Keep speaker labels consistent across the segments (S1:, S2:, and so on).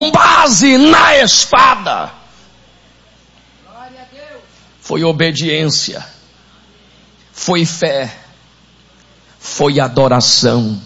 S1: base na espada. Foi obediência, foi fé, foi adoração.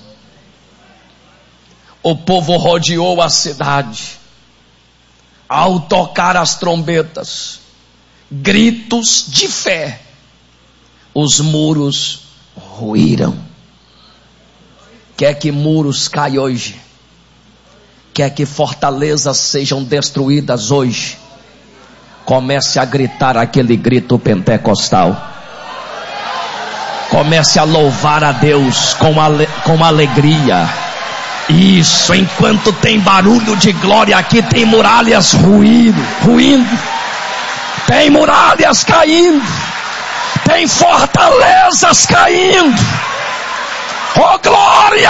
S1: O povo rodeou a cidade. Ao tocar as trombetas, gritos de fé, os muros ruíram. Quer que muros caiam hoje? Quer que fortalezas sejam destruídas hoje? Comece a gritar aquele grito pentecostal. Comece a louvar a Deus com alegria. Isso, enquanto tem barulho de glória aqui, tem muralhas ruindo, tem muralhas caindo, tem fortalezas caindo. Oh glória!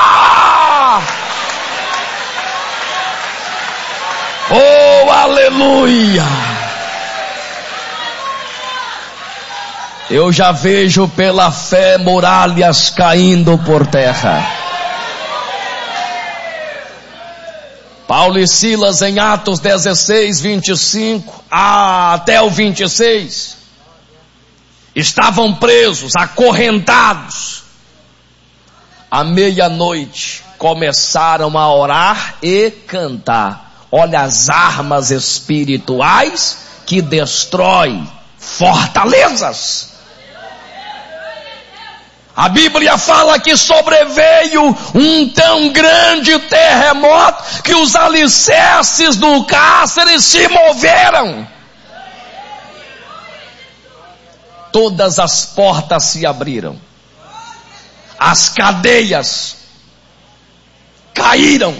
S1: Oh aleluia! Eu já vejo pela fé muralhas caindo por terra. Paulo e Silas em Atos 16, 25 até o 26, estavam presos, acorrentados. À meia-noite começaram a orar e cantar. Olha as armas espirituais que destroem fortalezas. A Bíblia fala que sobreveio um tão grande terremoto que os alicerces do cárcere se moveram. Todas as portas se abriram. As cadeias caíram.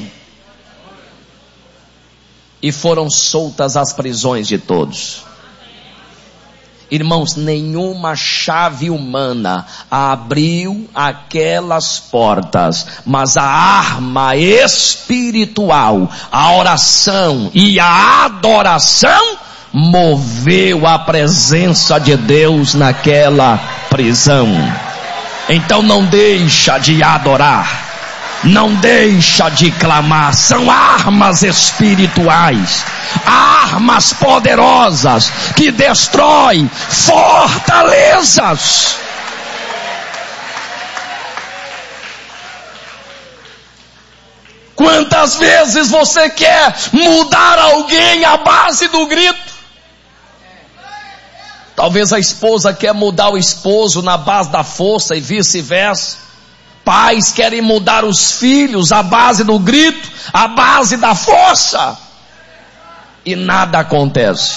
S1: E foram soltas as prisões de todos. Irmãos, nenhuma chave humana abriu aquelas portas, mas a arma espiritual, a oração e a adoração moveu a presença de Deus naquela prisão. Então não deixa de adorar. Não deixa de clamar. São armas espirituais, armas poderosas que destroem fortalezas. Quantas vezes você quer mudar alguém à base do grito? Talvez a esposa quer mudar o esposo na base da força e vice-versa. Pais querem mudar os filhos à base do grito, à base da força. E nada acontece.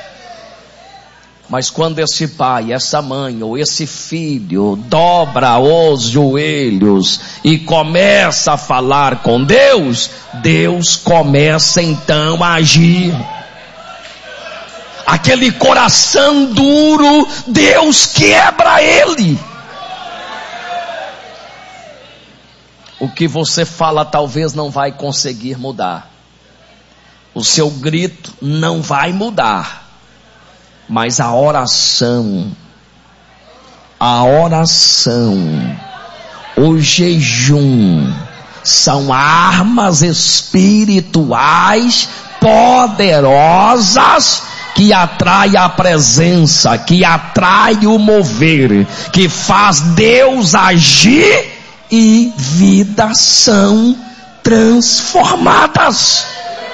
S1: Mas quando esse pai, essa mãe ou esse filho dobra os joelhos e começa a falar com Deus, Deus começa então a agir. Aquele coração duro, Deus quebra ele. O que você fala talvez não vai conseguir mudar. O seu grito não vai mudar. Mas a oração, o jejum, são armas espirituais poderosas que atraem a presença, que atraem o mover, que faz Deus agir. E vidas são transformadas.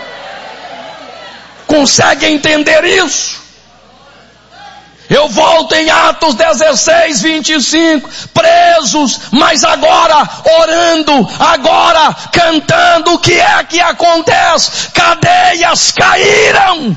S1: Consegue entender isso? Eu volto em Atos 16, 25. Presos, mas agora orando, agora cantando. O que é que acontece? Cadeias caíram.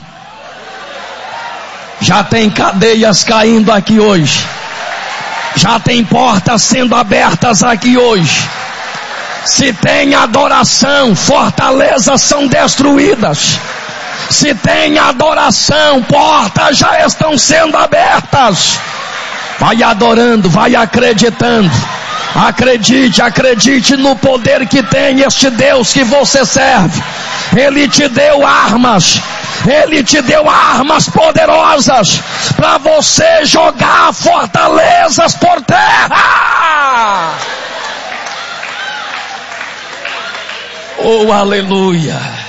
S1: Já tem cadeias caindo aqui hoje. Já tem portas sendo abertas aqui hoje. Se tem adoração, fortalezas são destruídas. Se tem adoração, portas já estão sendo abertas. Vai adorando, vai acreditando. Acredite no poder que tem este Deus que você serve. Ele te deu armas. Ele te deu armas poderosas para você jogar fortalezas por terra. Oh, aleluia.